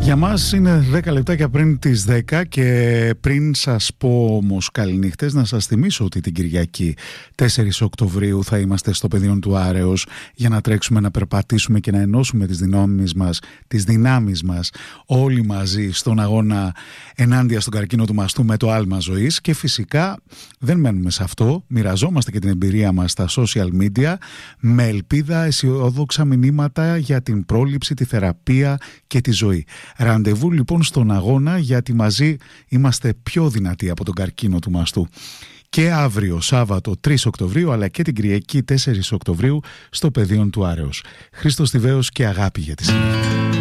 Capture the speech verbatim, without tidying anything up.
Για μας είναι δέκα λεπτάκια πριν τις δέκα και πριν σας πω όμως καληνύχτες, να σας θυμίσω ότι την Κυριακή τέσσερις Οκτωβρίου θα είμαστε στο Πεδίον του Άρεως για να τρέξουμε, να περπατήσουμε και να ενώσουμε τις δυνάμεις μας, τις δυνάμεις μας όλοι μαζί στον αγώνα ενάντια στον καρκίνο του μαστού με το άλμα ζωής. Και φυσικά δεν μένουμε σε αυτό, μοιραζόμαστε και την εμπειρία μας στα social media με ελπίδα, αισιόδοξα μηνύματα για την πρόληψη, τη θεραπεία και τη ζωή. Ραντεβού λοιπόν στον αγώνα, γιατί μαζί είμαστε πιο δυνατοί από τον καρκίνο του μαστού. Και αύριο Σάββατο τρεις Οκτωβρίου, αλλά και την Κυριακή τέσσερις Οκτωβρίου στο Πεδίον του Άρεως. Χρήστος Τιβαίος και αγάπη για τη συνέχεια.